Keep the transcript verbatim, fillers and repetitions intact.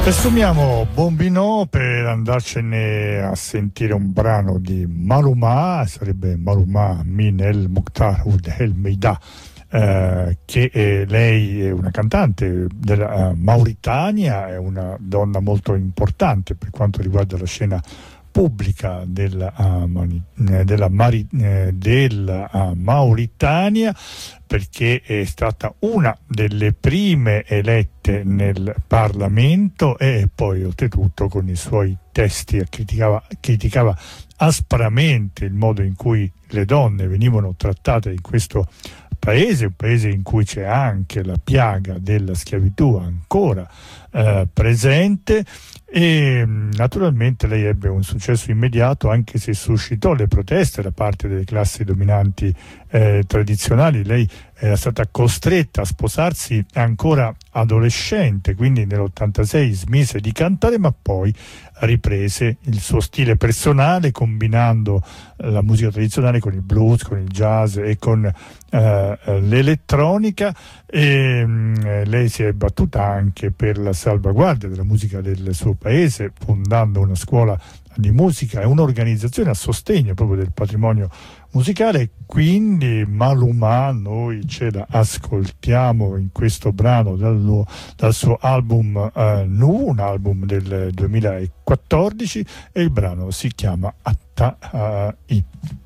Assumiamo Bombino per andarcene a sentire un brano di Maluma, sarebbe Maluma Min El Mukhtar Oud El Meida, eh, che è, lei è una cantante della uh, Mauritania, è una donna molto importante per quanto riguarda la scena pubblica della, uh, della, Mari, eh, della uh, Mauritania, perché è stata una delle prime elette nel Parlamento e poi oltretutto con i suoi testi criticava, criticava aspramente il modo in cui le donne venivano trattate in questo paese, un paese in cui c'è anche la piaga della schiavitù ancora eh, presente. E naturalmente lei ebbe un successo immediato, anche se suscitò le proteste da parte delle classi dominanti eh, tradizionali. Lei era stata costretta a sposarsi ancora adolescente, quindi nell'ottantasei smise di cantare, ma poi riprese il suo stile personale combinando la musica tradizionale con il blues, con il jazz e con eh, l'elettronica. E mh, lei si è battuta anche per la salvaguardia della musica del suo paese, fondando una scuola di musica e un'organizzazione a sostegno proprio del patrimonio musicale. Quindi Maluma noi ce la ascoltiamo in questo brano dal, dal suo album uh, Nu, un album del duemilaquattordici, e il brano si chiama Atta uh, I.